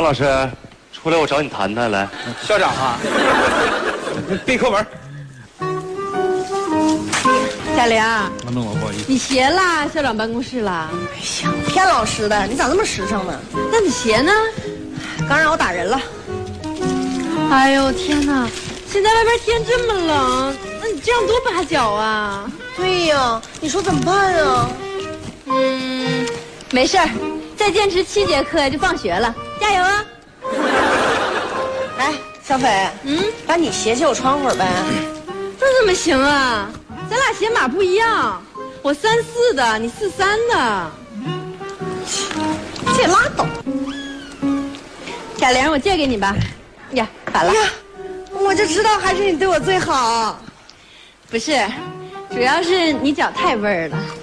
老师，出来我找你谈谈来。 校长啊，背课文。 贾玲， 弄我不好意思。 你鞋啦？校长办公室啦？ 哎呀，骗老师的，你咋那么实诚呢？ 那你鞋呢？ 刚让我打人了。 哎呦天哪！现在外边天这么冷，那你这样多拔脚啊！ 对呀，你说怎么办啊？ 没事儿，再坚持7节课就放学了，加油啊！ 哎，小斐，把你鞋借我穿会儿呗。 这怎么行啊？咱俩鞋码不一样，我34的，你43的。 这也拉倒。 贾玲，我借给你吧。呀，反了。 呀，我就知道还是你对我最好。 不是，主要是你脚太味儿了。